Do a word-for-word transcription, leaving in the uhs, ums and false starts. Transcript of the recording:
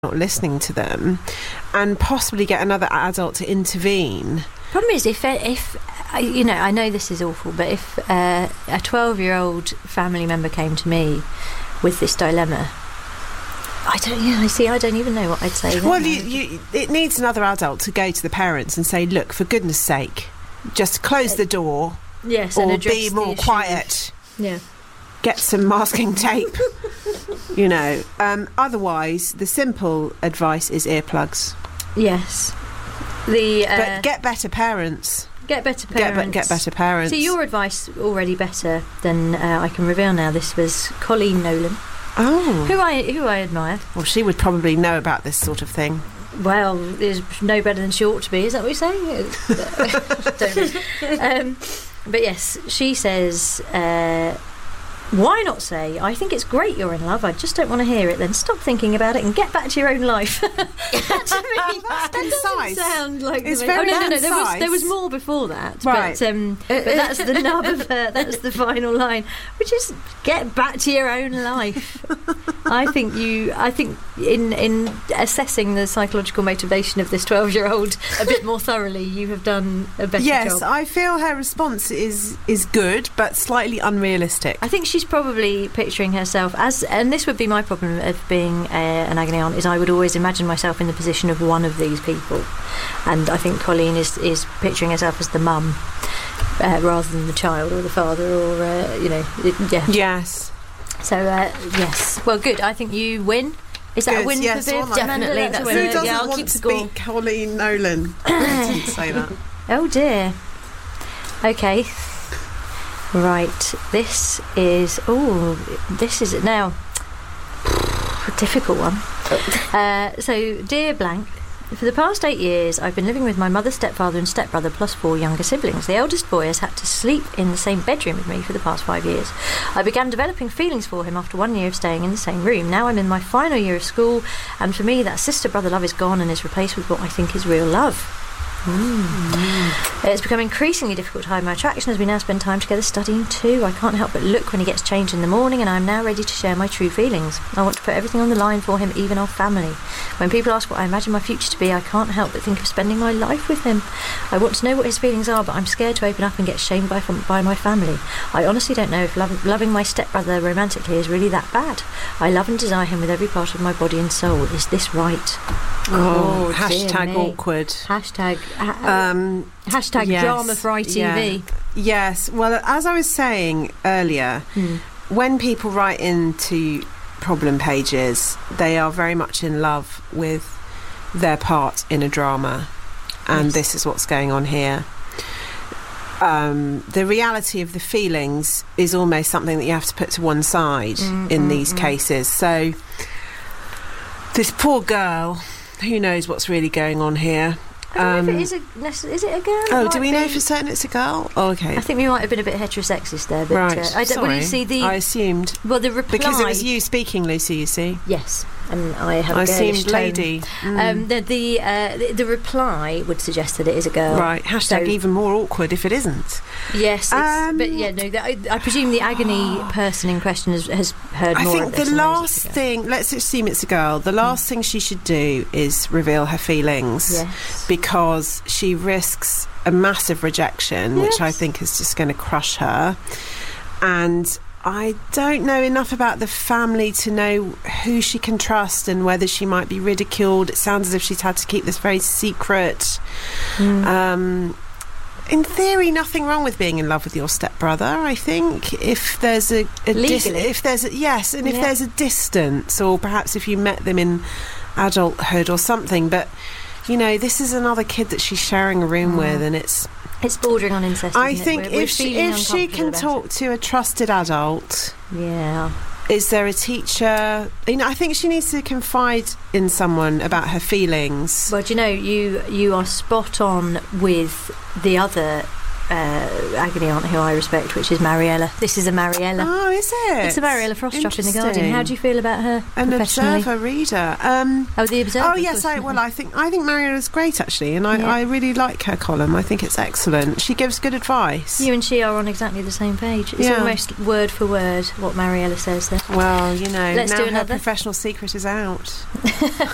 not listening to them, and possibly get another adult to intervene. Problem is, if if you know, I know this is awful, but if uh, a twelve-year-old family member came to me with this dilemma, I don't. Yeah, I see. I don't even know what I'd say. Well, you, you, it needs another adult to go to the parents and say, "Look, for goodness' sake, just close the door, yes, or and address be the more issue. quiet. Yeah, get some masking tape." You know. Um, otherwise, the simple advice is earplugs. Yes. The uh, but get better parents. Get better parents. Get, be- get better parents. See, your advice already better than uh, I can reveal now. This was Colleen Nolan. Oh. Who I who I admire. Well, she would probably know about this sort of thing. Well, is no better than she ought to be. Is that what you're saying? Don't know. Um, but yes, she says, uh, why not say, I think it's great you're in love, I just don't want to hear it. Then stop thinking about it and get back to your own life. To me, that concise. doesn't sound like It's the very oh, no, no, no. There was, concise. there was more before that, Right. but, um, but that's the nub of her. That's the final line, which is get back to your own life. I think you. I think in in assessing the psychological motivation of this twelve-year-old a bit more thoroughly, you have done a better yes, job. I feel her response is is good, but slightly unrealistic. I think she's probably picturing herself as, and this would be my problem of being uh, an agony aunt, is I would always imagine myself in the position of one of these people, and I think Colleen is is picturing herself as the mum uh, rather than the child or the father, or uh, you know, it, yeah. Yes. So uh, yes, well, good. I think you win. Is that Good, a win yes, for Viv? well, Definitely, that's that's a a win. Who win. doesn't Yeah, I'll want keep to score. beat Colleen Nolan? I didn't say that. Oh dear. Okay. Right. This is. Oh, this is now a difficult one. Uh, so, dear blank. For the past eight years, I've been living with my mother, stepfather and stepbrother plus four younger siblings. The eldest boy has had to sleep in the same bedroom with me for the past five years. I began developing feelings for him after one year of staying in the same room. Now I'm in my final year of school, and for me that sister-brother love is gone and is replaced with what I think is real love. Mm. It's become increasingly difficult to hide my attraction as we now spend time together studying too. I can't help but look when he gets changed in the morning, and I'm now ready to share my true feelings. I want to put everything on the line for him, even our family. When people ask what I imagine my future to be, I can't help but think of spending my life with him. I want to know what his feelings are, but I'm scared to open up and get shamed by, by my family. I honestly don't know if love, loving my stepbrother romantically is really that bad. I love and desire him with every part of my body and soul. Is this right? Oh, Oh, hashtag dear me. awkward. Hashtag ha- Um, hashtag yes, drama for I T V. yeah. Yes. Well, as I was saying earlier, Hmm. when people write into problem pages, they are very much in love with their part in a drama, and Yes. this is what's going on here. Um, the reality of the feelings is almost something that you have to put to one side Mm, in mm, these mm. cases. So this poor girl, who knows what's really going on here? I don't Um, know if it is a nece- is it a girl? It Oh, might do we know be- for certain it's a girl? Oh, okay. I think we might have been a bit heterosexist there, but Right. uh, I don't. Well, Sorry. you see the I assumed. well the reply Because it was you speaking, Lucy, you see. Yes, and I have I a girlish assumed tone. lady. Mm. Um, the the, uh, the the reply would suggest that it is a girl. Right. Hashtag So- even more awkward if it isn't. Yes, it's, Um, but yeah, no. The, I, I presume the agony person in question has, has heard I more. think of the this and knows last it's a girl. thing, let's assume it's a girl, the last thing she should do is reveal her feelings. Yes. Because she risks a massive rejection, which I Yes. think is just going to crush her. And I don't know enough about the family to know who she can trust and whether she might be ridiculed. It sounds as if she's had to keep this very secret. Mm. Um, in theory, nothing wrong with being in love with your stepbrother. I think if there's a, a dis- Legally. if there's a, yes, and if Yeah. there's a distance, or perhaps if you met them in adulthood or something. But you know, this is another kid that she's sharing a room Mm. with, and it's. It's bordering on incest. I isn't it? think We're- we're if she, feeling if she can uncomfortable talk to a trusted adult. about it. Yeah. Is there a teacher? You know, I think she needs to confide in someone about her feelings. Well, do you know, you you are spot on with the other uh, agony aunt who I respect, which is Mariella. This is a Mariella. Oh, is it? It's a Mariella Frostrop in the Guardian. Interesting. How do you feel about her An professionally? Observer reader. Um, Oh, the Observer. oh yes, I, well, I think I think Mariella's great actually, and I, Yeah. I really like her column. I think it's excellent. She gives good advice. You and she are on exactly the same page. It's Yeah. almost word for word what Mariella says there. Well, you know, Let's now do her another. professional secret is out.